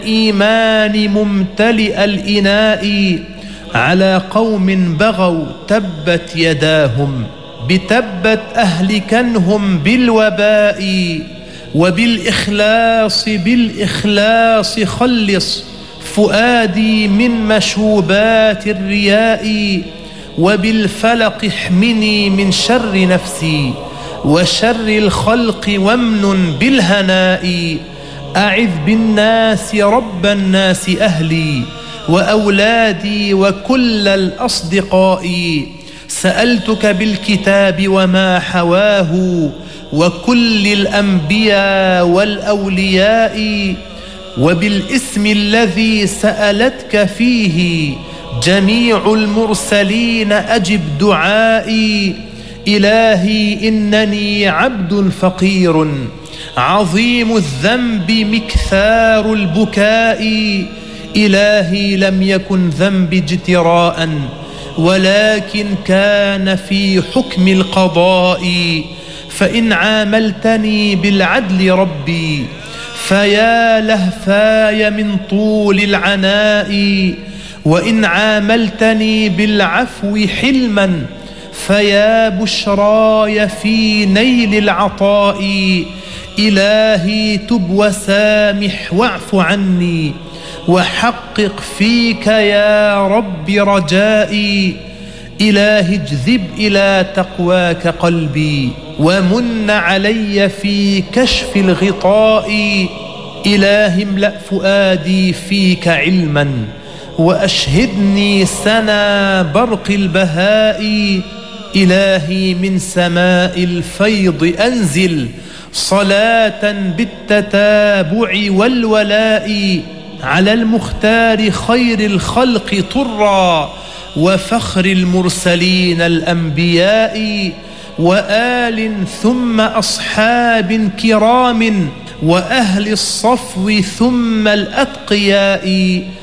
الإيمان ممتلئ الإناء على قوم بغوا تبت يداهم بتبت أهلكنهم بالوباء بالإخلاص خلص فؤادي من مشوبات الرياء وبالفلق احمني من شر نفسي وشر الخلق وامن بالهناء أعذ بالناس رب الناس أهلي وأولادي وكل الأصدقاء سألتك بالكتاب وما حواه وكل الأنبياء والأولياء وبالاسم الذي سألتك فيه جميع المرسلين أجب دعائي إلهي إنني عبد فقير عظيم الذنب مكثار البكاء إلهي لم يكن ذنبي اجتراء ولكن كان في حكم القضاء فإن عاملتني بالعدل ربي فيا لهفاي من طول العناء وإن عاملتني بالعفو حلما فيا بشراي في نيل العطاء إلهي تب وسامح واعف عني وحقق فيك يا رب رجائي إلهي اجذب إلى تقواك قلبي ومن علي في كشف الغطاء إلهي املأ فؤادي فيك علما وأشهدني سنا برق البهاء إلهي من سماء الفيض أنزل صلاة بالتتابع والولاء على المختار خير الخلق طرا وفخر المرسلين الأنبياء وآل ثم أصحاب كرام وأهل الصفو ثم الأتقياء